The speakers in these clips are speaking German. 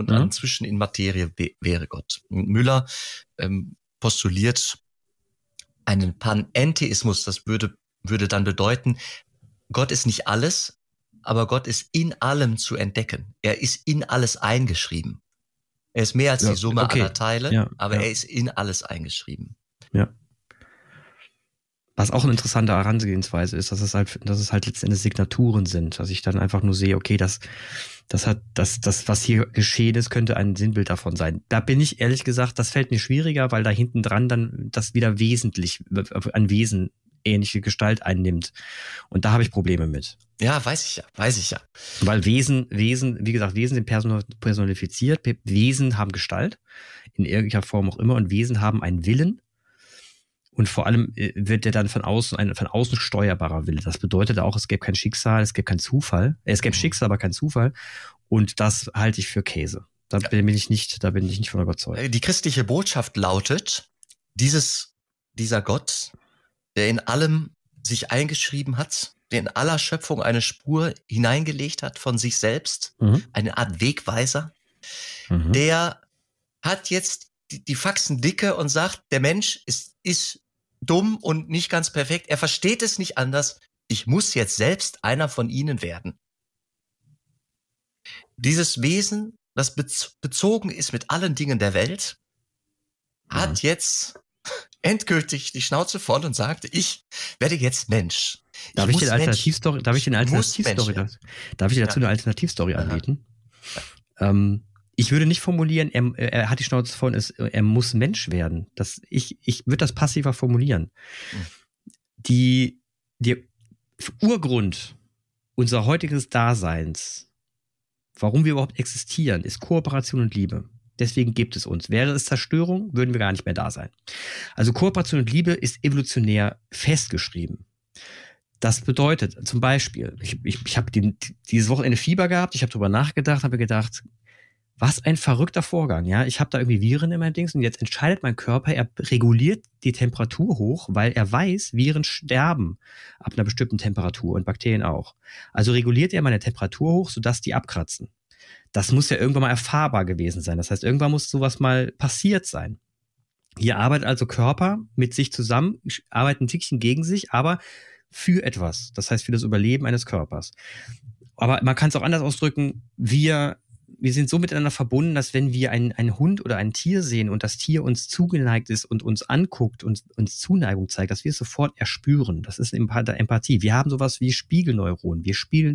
und inzwischen in Materie wäre Gott. Müller postuliert einen Panentheismus, das würde dann bedeuten, Gott ist nicht alles, aber Gott ist in allem zu entdecken. Er ist in alles eingeschrieben. Er ist mehr als die Summe aller Teile, aber er ist in alles eingeschrieben. Ja. Was auch eine interessante Herangehensweise ist, dass es halt letztendlich Signaturen sind, dass ich dann einfach nur sehe, okay, das, was hier geschehen ist, könnte ein Sinnbild davon sein. Da bin ich ehrlich gesagt, das fällt mir schwieriger, weil da hinten dran dann das wieder ein Wesen ähnliche Gestalt einnimmt. Und da habe ich Probleme mit. Ja, weiß ich ja. Weil Wesen, wie gesagt, Wesen sind personifiziert, Wesen haben Gestalt, in irgendeiner Form auch immer, und Wesen haben einen Willen. Und vor allem wird der dann von außen steuerbarer Wille. Das bedeutet auch, es gäbe kein Schicksal, es gäbe kein Zufall. Es gäbe Schicksal, aber kein Zufall. Und das halte ich für Käse. Da bin ich nicht von überzeugt. Die christliche Botschaft lautet, dieser Gott, der in allem sich eingeschrieben hat, der in aller Schöpfung eine Spur hineingelegt hat von sich selbst, eine Art Wegweiser, der hat jetzt die Faxen dicke und sagt, der Mensch ist dumm und nicht ganz perfekt. Er versteht es nicht anders. Ich muss jetzt selbst einer von ihnen werden. Dieses Wesen, das bezogen ist mit allen Dingen der Welt, hat jetzt endgültig die Schnauze voll und sagt, ich werde jetzt Mensch. Darf ich dir dazu eine Alternativstory anbieten? Ja. Ich würde nicht formulieren, er hat die Schnauze voll, er muss Mensch werden. Ich würde das passiver formulieren. Der Urgrund unser heutiges Daseins, warum wir überhaupt existieren, ist Kooperation und Liebe. Deswegen gibt es uns. Wäre es Zerstörung, würden wir gar nicht mehr da sein. Also Kooperation und Liebe ist evolutionär festgeschrieben. Das bedeutet zum Beispiel, ich habe dieses Wochenende Fieber gehabt, ich habe drüber nachgedacht, habe gedacht, was ein verrückter Vorgang, ja. Ich habe da irgendwie Viren in meinem Dings und jetzt entscheidet mein Körper, er reguliert die Temperatur hoch, weil er weiß, Viren sterben ab einer bestimmten Temperatur und Bakterien auch. Also reguliert er meine Temperatur hoch, sodass die abkratzen. Das muss ja irgendwann mal erfahrbar gewesen sein. Das heißt, irgendwann muss sowas mal passiert sein. Hier arbeitet also Körper mit sich zusammen, arbeiten ein Tickchen gegen sich, aber für etwas. Das heißt, für das Überleben eines Körpers. Aber man kann es auch anders ausdrücken, wir sind so miteinander verbunden, dass wenn wir einen Hund oder ein Tier sehen und das Tier uns zugeneigt ist und uns anguckt und uns Zuneigung zeigt, dass wir es sofort erspüren. Das ist Empathie. Wir haben sowas wie Spiegelneuronen.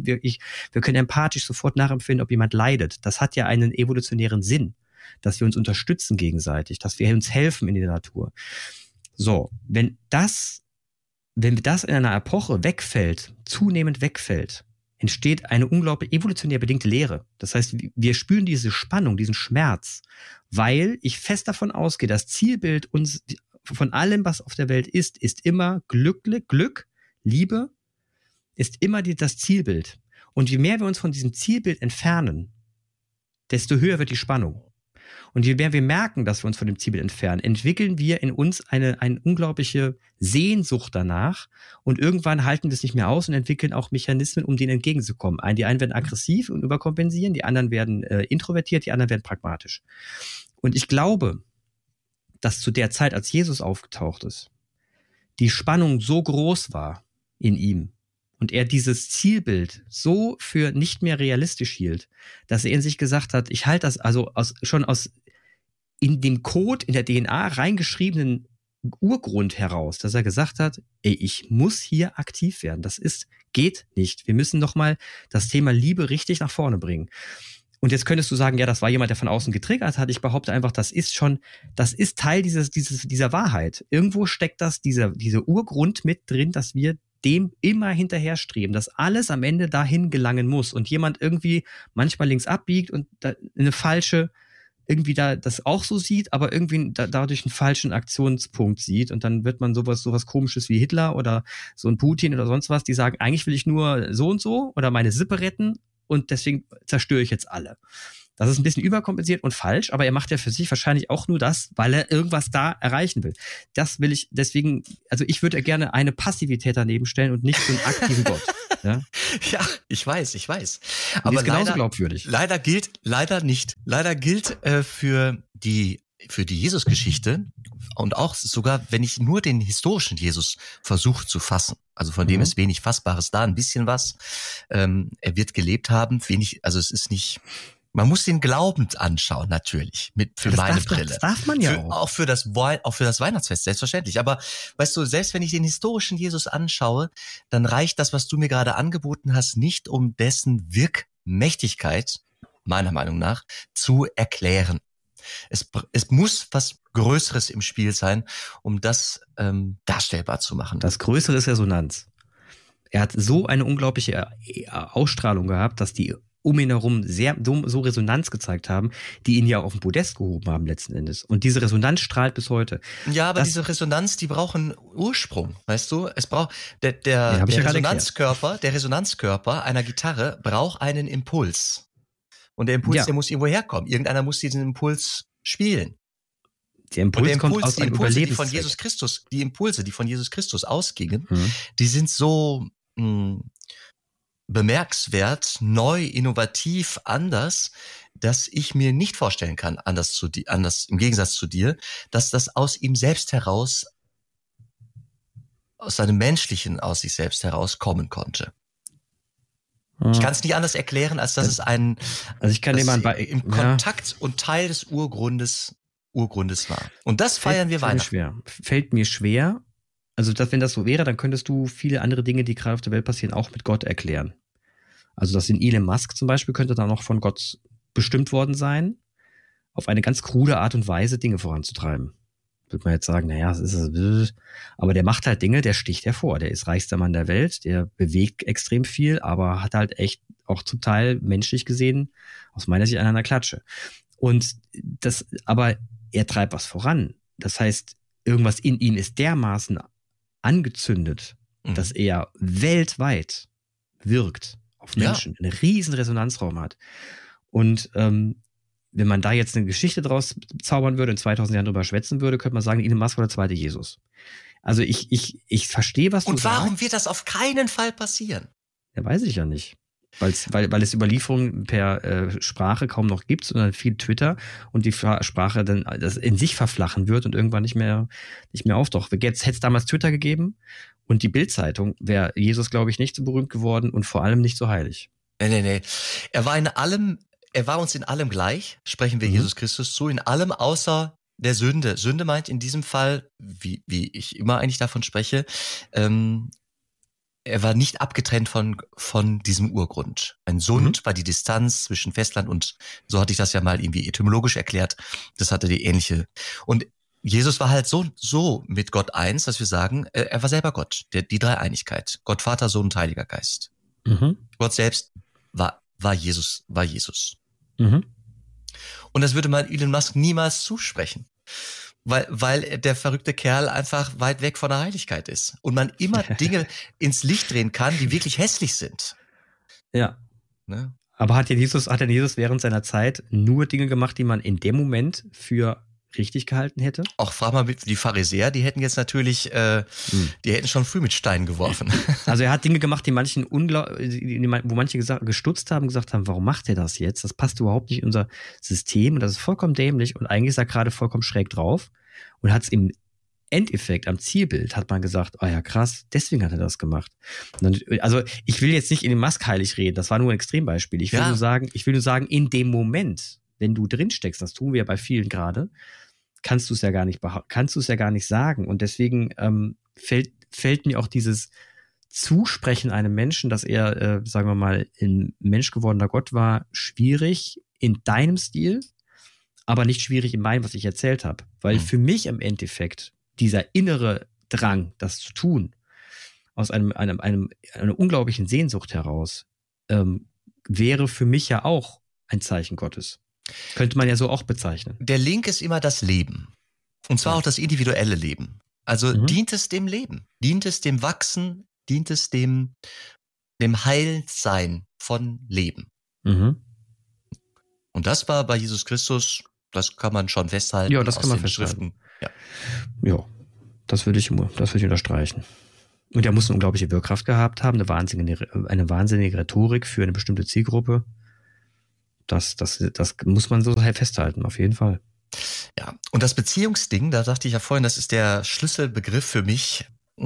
Wir können empathisch sofort nachempfinden, ob jemand leidet. Das hat ja einen evolutionären Sinn, dass wir uns unterstützen gegenseitig, dass wir uns helfen in der Natur. So, wenn das in einer Epoche zunehmend wegfällt, entsteht eine unglaublich evolutionär bedingte Leere. Das heißt, wir spüren diese Spannung, diesen Schmerz, weil ich fest davon ausgehe, das Zielbild uns von allem, was auf der Welt ist immer Glück, Liebe, ist immer das Zielbild. Und je mehr wir uns von diesem Zielbild entfernen, desto höher wird die Spannung. Und je mehr wir merken, dass wir uns von dem Zielbild entfernen, entwickeln wir in uns eine unglaubliche Sehnsucht danach und irgendwann halten wir es nicht mehr aus und entwickeln auch Mechanismen, um denen entgegenzukommen. Die einen werden aggressiv und überkompensieren, die anderen werden introvertiert, die anderen werden pragmatisch. Und ich glaube, dass zu der Zeit, als Jesus aufgetaucht ist, die Spannung so groß war in ihm und er dieses Zielbild so für nicht mehr realistisch hielt, dass er in sich gesagt hat, ich halte das also schon aus in dem Code, in der DNA reingeschriebenen Urgrund heraus, dass er gesagt hat, ich muss hier aktiv werden. Geht nicht. Wir müssen nochmal das Thema Liebe richtig nach vorne bringen. Und jetzt könntest du sagen, ja, das war jemand, der von außen getriggert hat. Ich behaupte einfach, das ist Teil dieser Wahrheit. Irgendwo steckt dieser Urgrund mit drin, dass wir dem immer hinterher streben, dass alles am Ende dahin gelangen muss und jemand irgendwie manchmal links abbiegt und eine falsche irgendwie da das auch so sieht, aber irgendwie dadurch einen falschen Aktionspunkt sieht und dann wird man sowas Komisches wie Hitler oder so ein Putin oder sonst was, die sagen, eigentlich will ich nur so und so oder meine Sippe retten und deswegen zerstöre ich jetzt alle. Das ist ein bisschen überkompensiert und falsch, aber er macht ja für sich wahrscheinlich auch nur das, weil er irgendwas da erreichen will. Das will ich, deswegen, also ich würde gerne eine Passivität daneben stellen und nicht so einen aktiven Gott. Ja, Ja, ich weiß. und die Aber ist genauso leider, glaubwürdig. leider gilt für die Jesus-Geschichte und auch sogar, wenn ich nur den historischen Jesus versuche zu fassen, also von dem ist wenig Fassbares da, ein bisschen was. Er wird gelebt haben, wenig, also es ist nicht, man muss den glaubend anschauen, natürlich, für meine Brille. Das darf man ja auch. Auch für das Weihnachtsfest, selbstverständlich. Aber weißt du, selbst wenn ich den historischen Jesus anschaue, dann reicht das, was du mir gerade angeboten hast, nicht, um dessen Wirkmächtigkeit, meiner Meinung nach, zu erklären. Es muss was Größeres im Spiel sein, um das darstellbar zu machen. Das Größere ist Resonanz. Er hat so eine unglaubliche Ausstrahlung gehabt, dass die um ihn herum so Resonanz gezeigt haben, die ihn ja auf den Podest gehoben haben letzten Endes. Und diese Resonanz strahlt bis heute. Ja, aber diese Resonanz, die braucht einen Ursprung, weißt du? Es braucht der Resonanzkörper einer Gitarre braucht einen Impuls. Und der Impuls, der muss irgendwo herkommen. Irgendeiner muss diesen Impuls spielen. Der Impuls kommt aus einem Überlebenszweck. Die Impulse, die von Jesus Christus ausgingen, die sind so bemerkenswert, neu, innovativ, anders, dass ich mir nicht vorstellen kann, anders im Gegensatz zu dir, dass das aus ihm selbst heraus, aus seinem Menschlichen, aus sich selbst heraus kommen konnte. Ich kann es nicht anders erklären, als dass es im Kontakt und Teil des Urgrundes war. Und das feiern wir Weihnachten. Fällt mir schwer. Also, wenn das so wäre, dann könntest du viele andere Dinge, die gerade auf der Welt passieren, auch mit Gott erklären. Also, dass in Elon Musk zum Beispiel könnte dann noch von Gott bestimmt worden sein, auf eine ganz krude Art und Weise Dinge voranzutreiben. Würde man jetzt sagen, naja, aber der macht halt Dinge, der sticht hervor. Der ist reichster Mann der Welt, der bewegt extrem viel, aber hat halt echt auch zum Teil menschlich gesehen, aus meiner Sicht, an einer Klatsche. Aber er treibt was voran. Das heißt, irgendwas in ihm ist dermaßen angezündet, dass er weltweit wirkt auf Menschen, einen riesen Resonanzraum hat. Und wenn man da jetzt eine Geschichte draus zaubern würde, in 2000 Jahren drüber schwätzen würde, könnte man sagen, Elon Musk war der zweite Jesus. Also ich verstehe, was du sagst. Und warum wird das auf keinen Fall passieren? Ja, weiß ich ja nicht. Weil es Überlieferungen per Sprache kaum noch gibt, sondern viel Twitter und die Sprache dann das in sich verflachen wird und irgendwann nicht mehr auftaucht. Jetzt hätte es damals Twitter gegeben und die Bild-Zeitung, wäre Jesus, glaube ich, nicht so berühmt geworden und vor allem nicht so heilig. Nee. Er war uns in allem gleich, sprechen wir Jesus Christus zu, in allem außer der Sünde. Sünde meint in diesem Fall, wie ich immer eigentlich davon spreche, er war nicht abgetrennt von diesem Urgrund. Ein Sund war die Distanz zwischen Festland und, so hatte ich das ja mal irgendwie etymologisch erklärt, das hatte die ähnliche. Und Jesus war halt so mit Gott eins, dass wir sagen, er war selber Gott, die Dreieinigkeit. Gott, Vater, Sohn und Heiliger Geist. Gott selbst war Jesus. Und das würde man Elon Musk niemals zusprechen. Weil der verrückte Kerl einfach weit weg von der Heiligkeit ist. Und man immer Dinge ins Licht drehen kann, die wirklich hässlich sind. Ja. Ne? Aber hat denn Jesus während seiner Zeit nur Dinge gemacht, die man in dem Moment für richtig gehalten hätte? Auch frag mal die Pharisäer, die hätten jetzt natürlich, die hätten schon früh mit Steinen geworfen. Also er hat Dinge gemacht, wo manche gestutzt haben, gesagt haben, warum macht er das jetzt? Das passt überhaupt nicht in unser System und das ist vollkommen dämlich und eigentlich ist er gerade vollkommen schräg drauf und hat es im Endeffekt, am Zielbild, hat man gesagt, oh ja krass, deswegen hat er das gemacht. Also ich will jetzt nicht in den Musk heilig reden, das war nur ein Extrembeispiel. Ich will nur sagen, in dem Moment, wenn du drinsteckst, das tun wir ja bei vielen gerade, kannst du es ja gar nicht sagen. Und deswegen fällt mir auch dieses Zusprechen einem Menschen, dass er, sagen wir mal, ein Mensch gewordener Gott war, schwierig in deinem Stil, aber nicht schwierig in meinem, was ich erzählt habe. Weil für mich im Endeffekt dieser innere Drang, das zu tun, aus einer unglaublichen Sehnsucht heraus, wäre für mich ja auch ein Zeichen Gottes. Könnte man ja so auch bezeichnen. Der Link ist immer das Leben. Und zwar auch das individuelle Leben. Also dient es dem Leben, dient es dem Wachsen, dient es dem Heilsein von Leben. Und Und das war bei Jesus Christus, das kann man schon festhalten. Ja, das kann man den festhalten. Schriften. Ja, das würde ich unterstreichen. Und er muss eine unglaubliche Wirkkraft gehabt haben, eine wahnsinnige Rhetorik für eine bestimmte Zielgruppe. Das muss man so festhalten, auf jeden Fall. Ja, und das Beziehungsding, da sagte ich ja vorhin, das ist der Schlüsselbegriff für mich.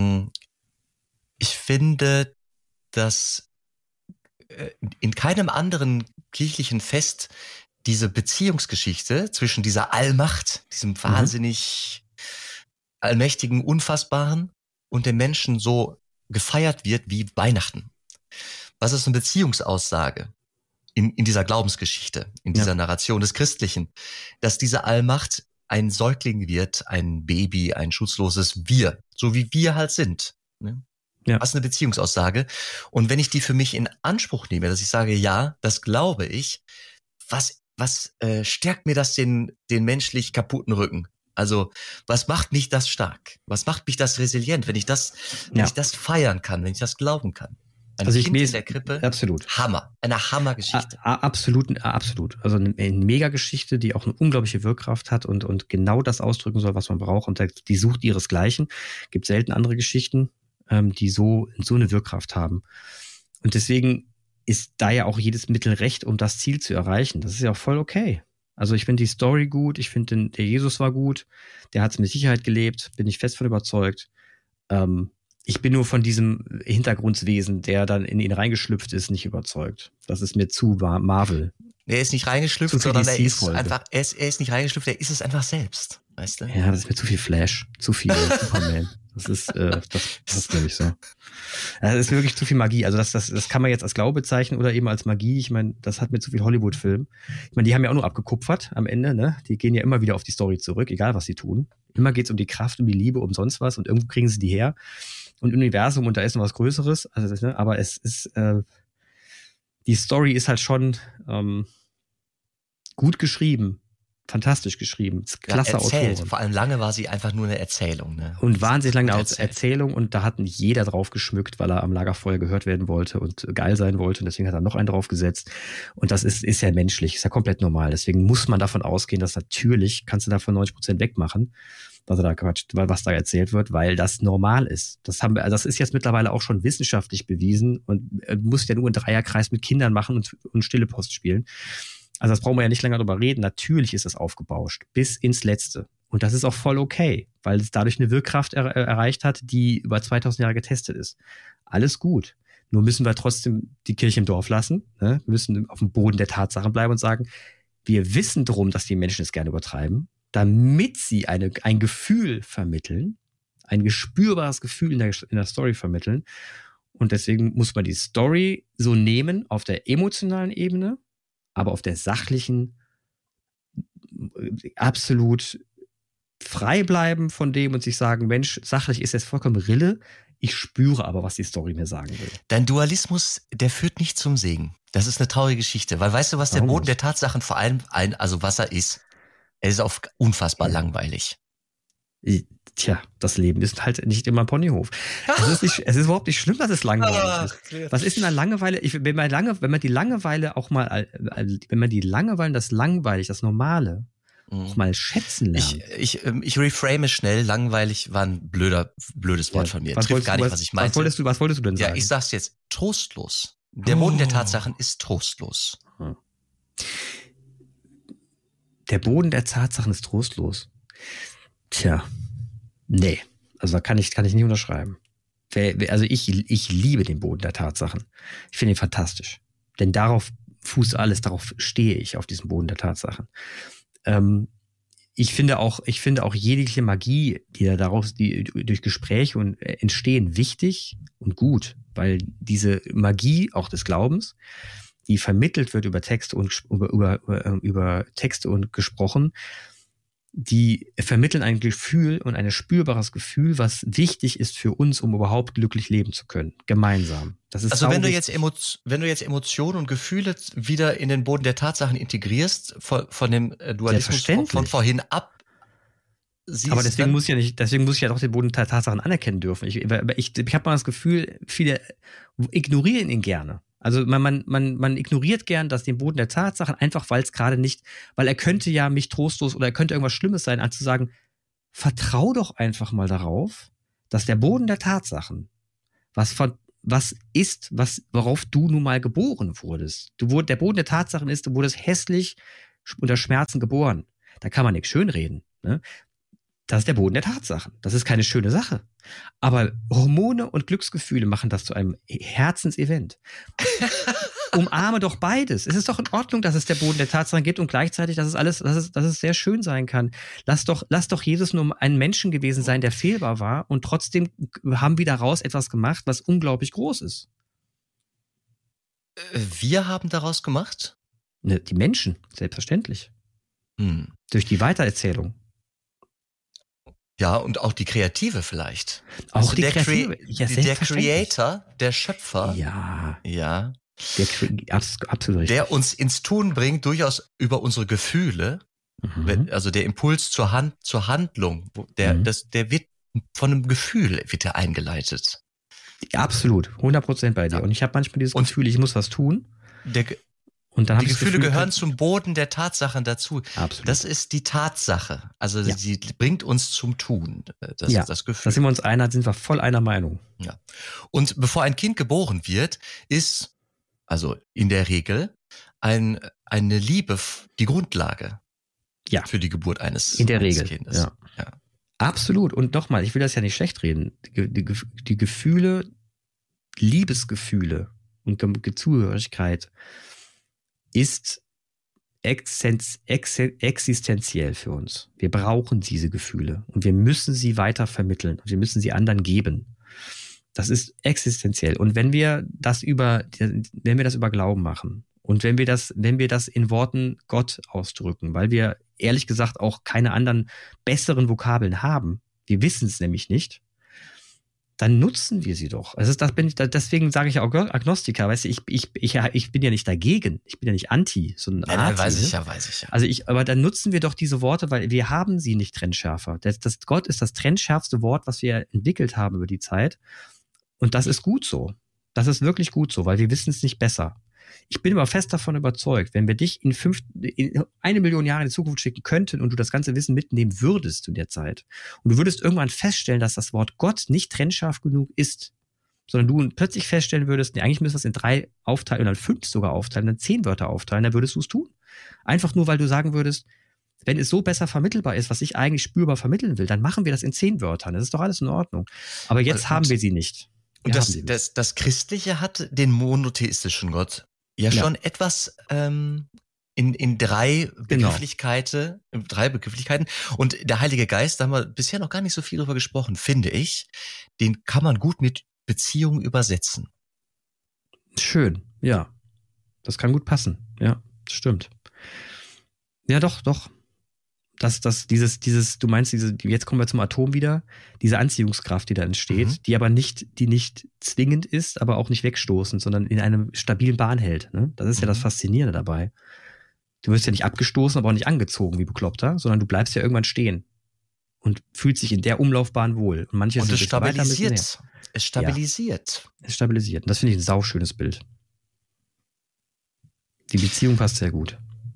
Ich finde, dass in keinem anderen kirchlichen Fest diese Beziehungsgeschichte zwischen dieser Allmacht, diesem wahnsinnig allmächtigen, unfassbaren und dem Menschen so gefeiert wird wie Weihnachten. Was ist eine Beziehungsaussage in dieser Glaubensgeschichte, in dieser Narration des Christlichen, dass diese Allmacht ein Säugling wird, ein Baby, ein schutzloses Wir, so wie wir halt sind. Ne? Ja. Was eine Beziehungsaussage. Und wenn ich die für mich in Anspruch nehme, dass ich sage, ja, das glaube ich, was stärkt mir das den menschlich kaputten Rücken? Also, was macht mich das stark? Was macht mich das resilient, wenn ich das feiern kann, wenn ich das glauben kann? Ein Kind in der Krippe. Absolut. Hammer. Eine Hammergeschichte. Absolut. Also eine Mega-Geschichte, die auch eine unglaubliche Wirkkraft hat und genau das ausdrücken soll, was man braucht. Und die sucht ihresgleichen. Gibt selten andere Geschichten, die so eine Wirkkraft haben. Und deswegen ist da ja auch jedes Mittel recht, um das Ziel zu erreichen. Das ist ja auch voll okay. Also ich finde die Story gut, ich finde der Jesus war gut, der hat es mit Sicherheit gelebt, bin ich fest von überzeugt. Ich bin nur von diesem Hintergrundwesen, der dann in ihn reingeschlüpft ist, nicht überzeugt. Das ist mir zu Marvel. Er ist nicht reingeschlüpft, sondern er ist nicht reingeschlüpft, er ist es einfach selbst. Weißt du? Ja, das ist mir zu viel Flash, zu viel Superman. Das ist glaube ich so. Das ist wirklich zu viel Magie. Also das kann man jetzt als Glaube bezeichnen oder eben als Magie. Ich meine, das hat mir zu viel Hollywood-Film. Ich meine, die haben ja auch nur abgekupfert am Ende, ne? Die gehen ja immer wieder auf die Story zurück, egal was sie tun. Immer geht's um die Kraft, um die Liebe, um sonst was und irgendwo kriegen sie die her. Und Universum und da ist noch was Größeres. Also, ne? Aber es ist, die Story ist halt schon gut geschrieben. Fantastisch geschrieben. Klasse Autoren. Vor allem lange war sie einfach nur eine Erzählung. Ne? Und wahnsinnig lange als Erzählung und da hat jeder drauf geschmückt, weil er am Lagerfeuer gehört werden wollte und geil sein wollte und deswegen hat er noch einen draufgesetzt. Und das ist ja menschlich, ist ja komplett normal. Deswegen muss man davon ausgehen, dass natürlich, kannst du davon 90% wegmachen, was da erzählt wird, weil das normal ist. Das ist jetzt mittlerweile auch schon wissenschaftlich bewiesen und muss ja nur einen Dreierkreis mit Kindern machen und Stille Post spielen. Also das brauchen wir ja nicht länger drüber reden. Natürlich ist es aufgebauscht, bis ins Letzte. Und das ist auch voll okay, weil es dadurch eine Wirkkraft erreicht hat, die über 2000 Jahre getestet ist. Alles gut. Nur müssen wir trotzdem die Kirche im Dorf lassen. Ne? Wir müssen auf dem Boden der Tatsachen bleiben und sagen, wir wissen darum, dass die Menschen es gerne übertreiben, damit sie ein Gefühl vermitteln, ein gespürbares Gefühl in der Story vermitteln. Und deswegen muss man die Story so nehmen auf der emotionalen Ebene, aber auf der sachlichen absolut frei bleiben von dem und sich sagen, Mensch, sachlich ist jetzt vollkommen Rille, ich spüre aber, was die Story mir sagen will. Dein Dualismus, der führt nicht zum Segen. Das ist eine traurige Geschichte, weil weißt du, was der Boden der Tatsachen vor allem also was er ist? Er ist auch unfassbar langweilig. Tja, das Leben ist halt nicht immer ein Ponyhof. Es ist überhaupt nicht schlimm, dass es langweilig ist. Was ist denn eine Langeweile? Wenn man die Langeweile auch mal, wenn man die Langeweile, das Normale auch mal schätzen lernt. Ich reframe schnell. Langweilig war ein blödes Wort von mir. Trifft gar nicht, was ich meinte. Was wolltest du denn sagen? Ja, ich sag's jetzt. Trostlos. Der Boden der Tatsachen ist trostlos. Der Boden der Tatsachen ist trostlos. Tja. Nee, also da kann ich nicht unterschreiben. Also ich liebe den Boden der Tatsachen. Ich finde ihn fantastisch. Denn darauf fußt alles, darauf stehe ich, auf diesem Boden der Tatsachen. Ich finde auch jegliche Magie, die durch Gespräche entstehen, wichtig und gut, weil diese Magie auch des Glaubens, die vermittelt wird über Texte und über Texte und gesprochen, die vermitteln ein Gefühl und ein spürbares Gefühl, was wichtig ist für uns, um überhaupt glücklich leben zu können. Gemeinsam. Das ist also wenn du jetzt Emotionen und Gefühle wieder in den Boden der Tatsachen integrierst, von dem Dualismus von vorhin ab. Aber deswegen muss ich ja doch den Boden der Tatsachen anerkennen dürfen. Ich habe mal das Gefühl, viele ignorieren ihn gerne. Also man ignoriert gern den Boden der Tatsachen, einfach weil es gerade nicht, weil er könnte ja mich trostlos oder er könnte irgendwas Schlimmes sein, als zu sagen, vertrau doch einfach mal darauf, dass der Boden der Tatsachen, worauf du nun mal geboren wurdest. Der Boden der Tatsachen ist, du wurdest hässlich unter Schmerzen geboren. Da kann man nichts schönreden. Ne? Das ist der Boden der Tatsachen. Das ist keine schöne Sache. Aber Hormone und Glücksgefühle machen das zu einem Herzensevent. Umarme doch beides. Es ist doch in Ordnung, dass es der Boden der Tatsachen gibt und gleichzeitig, dass es sehr schön sein kann. Lass doch Jesus nur ein Menschen gewesen sein, der fehlbar war und trotzdem haben wir daraus etwas gemacht, was unglaublich groß ist. Wir haben daraus gemacht? Ne, die Menschen, selbstverständlich. Durch die Weitererzählung. Ja, und auch die Kreative vielleicht. Auch also die Kreative. Der Creator, der Schöpfer. Ja. Ja. Absolut richtig. Der uns ins Tun bringt, durchaus über unsere Gefühle. Also der Impuls zur Handlung, der wird von einem Gefühl wird der eingeleitet. Absolut, 100% bei dir. Ja. Und ich habe manchmal dieses Gefühl, ich muss was tun. Und dann die Gefühle gehören zum Boden der Tatsachen dazu. Absolut. Das ist die Tatsache. Also sie bringt uns zum Tun. Das ist das Gefühl. Da sind wir uns sind wir voll einer Meinung. Ja. Und bevor ein Kind geboren wird, ist also in der Regel eine Liebe die Grundlage für die Geburt eines Kindes. Ja. Absolut. Und nochmal, ich will das ja nicht schlecht reden. Die Gefühle, Liebesgefühle und Zugehörigkeit ist existenziell für uns. Wir brauchen diese Gefühle und wir müssen sie weiter vermitteln und wir müssen sie anderen geben. Das ist existenziell. Und wenn wir das über Glauben machen und wenn wir das in Worten Gott ausdrücken, weil wir ehrlich gesagt auch keine anderen besseren Vokabeln haben, wir wissen es nämlich nicht, dann nutzen wir sie doch. Deswegen sage ich auch Agnostiker, weißt du, ich bin ja nicht dagegen, ich bin ja nicht anti, so ein Arzt. Weiß ich ja. Also aber dann nutzen wir doch diese Worte, weil wir haben sie nicht trennschärfer. Gott ist das trennschärfste Wort, was wir entwickelt haben über die Zeit. Und das ist gut so. Das ist wirklich gut so, weil wir wissen es nicht besser. Ich bin aber fest davon überzeugt, wenn wir dich in 1 Million Jahre in die Zukunft schicken könnten und du das ganze Wissen mitnehmen würdest in der Zeit und du würdest irgendwann feststellen, dass das Wort Gott nicht trennscharf genug ist, sondern du plötzlich feststellen würdest, nee, eigentlich müssen wir es in 3 aufteilen oder 5 sogar aufteilen, dann 10 Wörter aufteilen, dann würdest du es tun. Einfach nur, weil du sagen würdest, wenn es so besser vermittelbar ist, was ich eigentlich spürbar vermitteln will, dann machen wir das in 10 Wörtern. Das ist doch alles in Ordnung. Aber jetzt haben wir sie nicht. Und das Christliche hat den monotheistischen Gott schon etwas in 3 Begrifflichkeiten. Und der Heilige Geist, da haben wir bisher noch gar nicht so viel drüber gesprochen, finde ich. Den kann man gut mit Beziehung übersetzen. Schön, ja. Das kann gut passen. Ja, das stimmt. Ja, doch. Du meinst jetzt kommen wir zum Atom wieder, diese Anziehungskraft, die da entsteht, die nicht zwingend ist, aber auch nicht wegstoßend, sondern in einem stabilen Bahn hält. Ne? Das ist ja das Faszinierende dabei. Du wirst ja nicht abgestoßen, aber auch nicht angezogen wie Bekloppter, sondern du bleibst ja irgendwann stehen und fühlst dich in der Umlaufbahn wohl. Und es stabilisiert. Es stabilisiert. Ja, es stabilisiert. Und das finde ich ein sauschönes Bild. Die Beziehung passt sehr gut.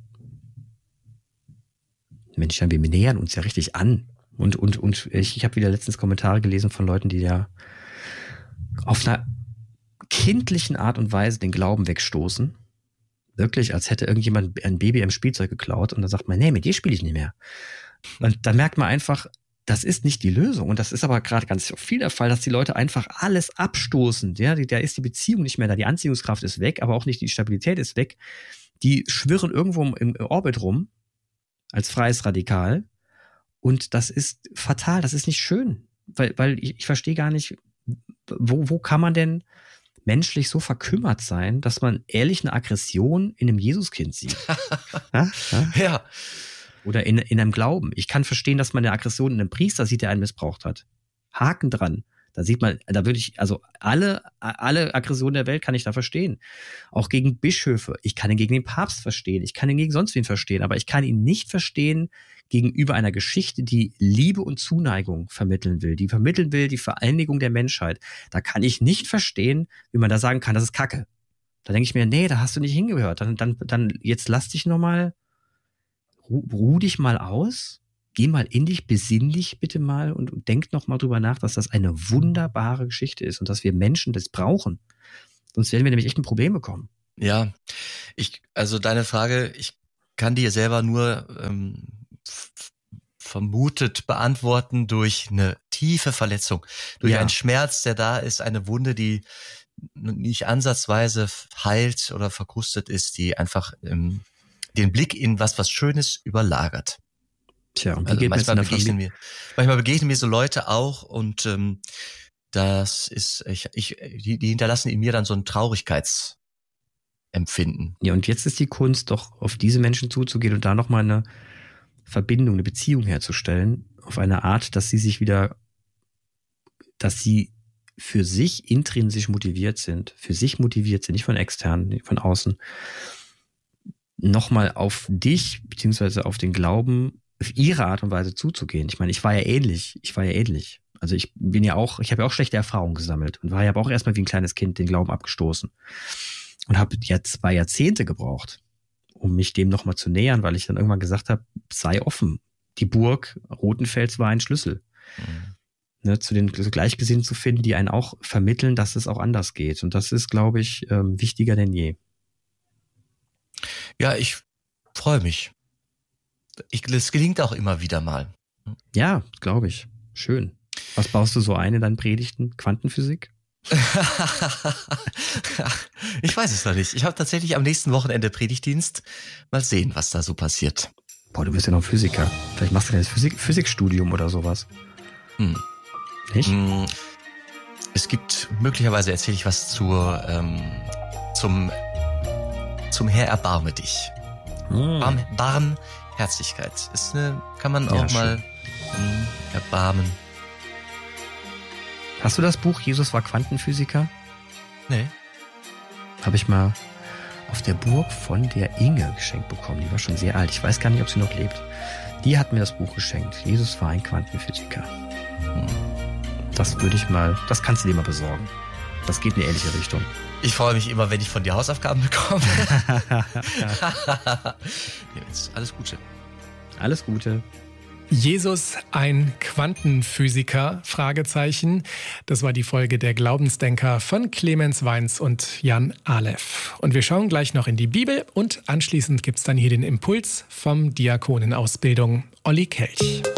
Mensch, wir nähern uns ja richtig an. Und ich habe wieder letztens Kommentare gelesen von Leuten, die ja auf einer kindlichen Art und Weise den Glauben wegstoßen. Wirklich, als hätte irgendjemand ein Baby im Spielzeug geklaut und dann sagt man, nee, mit dir spiele ich nicht mehr. Und dann merkt man einfach, das ist nicht die Lösung. Und das ist aber gerade ganz viel der Fall, dass die Leute einfach alles abstoßen. Ja, da ist die Beziehung nicht mehr da, die Anziehungskraft ist weg, aber auch nicht die Stabilität ist weg. Die schwirren irgendwo im Orbit rum als freies Radikal. Und das ist fatal, das ist nicht schön. Weil ich verstehe gar nicht, wo kann man denn menschlich so verkümmert sein, dass man ehrlich eine Aggression in einem Jesuskind sieht? Ja. Oder in einem Glauben. Ich kann verstehen, dass man eine Aggression in einem Priester sieht, der einen missbraucht hat. Haken dran. Da sieht man, da würde ich, also alle Aggressionen der Welt kann ich da verstehen. Auch gegen Bischöfe. Ich kann ihn gegen den Papst verstehen. Ich kann ihn gegen sonst wen verstehen. Aber ich kann ihn nicht verstehen gegenüber einer Geschichte, die Liebe und Zuneigung vermitteln will. Die vermitteln will die Vereinigung der Menschheit. Da kann ich nicht verstehen, wie man da sagen kann, das ist Kacke. Da denke ich mir, nee, da hast du nicht hingehört. Dann jetzt lass dich nochmal, ruh dich mal aus, geh mal in dich, besinn dich bitte mal und denk nochmal drüber nach, dass das eine wunderbare Geschichte ist und dass wir Menschen das brauchen. Sonst werden wir nämlich echt ein Problem bekommen. Ja, also deine Frage, ich kann dir selber nur vermutet beantworten durch eine tiefe Verletzung, durch einen Schmerz, der da ist, eine Wunde, die nicht ansatzweise heilt oder verkrustet ist, die einfach den Blick in was Schönes überlagert. Tja, und also manchmal begegnen mir so Leute auch und das ist, die hinterlassen in mir dann so ein Traurigkeitsempfinden. Ja, und jetzt ist die Kunst, doch auf diese Menschen zuzugehen und da nochmal eine Verbindung, eine Beziehung herzustellen, auf eine Art, dass sie für sich intrinsisch motiviert sind, nicht von externen, nicht von außen, nochmal auf dich, beziehungsweise auf den Glauben, auf ihre Art und Weise zuzugehen. Ich meine, ich war ja ähnlich. Also ich habe ja auch schlechte Erfahrungen gesammelt und habe auch erstmal wie ein kleines Kind den Glauben abgestoßen und habe ja 2 Jahrzehnte gebraucht, um mich dem nochmal zu nähern, weil ich dann irgendwann gesagt habe, sei offen. Die Burg Rothenfels war ein Schlüssel. Ne, zu den Gleichgesinnten zu finden, die einen auch vermitteln, dass es auch anders geht. Und das ist, glaube ich, wichtiger denn je. Ja, ich freue mich. Es gelingt auch immer wieder mal. Ja, glaube ich. Schön. Was baust du so ein in deinen Predigten? Quantenphysik? Ich weiß es noch nicht. Ich habe tatsächlich am nächsten Wochenende Predigtdienst. Mal sehen, was da so passiert. Boah, du bist ja noch Physiker. Vielleicht machst du das Physikstudium oder sowas. Nicht? Es gibt, möglicherweise erzähle ich was zum Herr erbarme dich. Barmherzigkeit. Kann man auch mal erbarmen. Hast du das Buch Jesus war Quantenphysiker? Nee. Habe ich mal auf der Burg von der Inge geschenkt bekommen. Die war schon sehr alt. Ich weiß gar nicht, ob sie noch lebt. Die hat mir das Buch geschenkt. Jesus war ein Quantenphysiker. Das kannst du dir mal besorgen. Das geht in eine ähnliche Richtung. Ich freue mich immer, wenn ich von dir Hausaufgaben bekomme. Alles Gute. Alles Gute. Jesus, ein Quantenphysiker? Fragezeichen. Das war die Folge der Glaubensdenker von Clemens Weins und Jan Aleph. Und wir schauen gleich noch in die Bibel und anschließend gibt es dann hier den Impuls vom Diakonenausbildung Olli Kelch.